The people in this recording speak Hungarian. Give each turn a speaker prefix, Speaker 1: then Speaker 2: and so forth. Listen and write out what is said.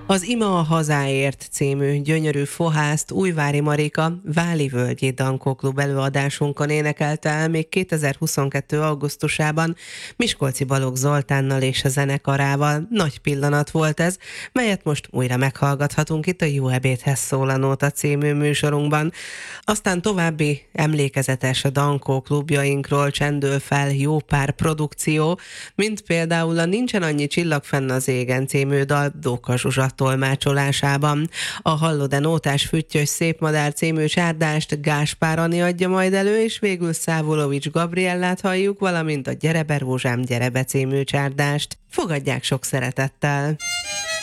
Speaker 1: Az Ima a hazáért című gyönyörű fohászt Újvári Marika Váli Völgyi Dankó Klub előadásunkon énekelte el még 2022. augusztusában Miskolci Balogh Zoltánnal és a zenekarával. Nagy pillanat volt ez, melyet most újra meghallgathatunk itt a Jó ebédhez szól a Nóta című műsorunkban. Aztán további emlékezetes a Dankó klubjainkról csendül fel jó pár produkció, mint például a Nincsen annyi csillag fenn az égen című dal Dóka Zsuzsa tolmácsolásában. A Hallod-e nótás füttyös szép madár című csárdást Gáspár Ani adja majd elő, és végül Szávulovics Gabriellát halljuk, valamint a Gyere be rózsám, gyere be című csárdást. Fogadják sok szeretettel!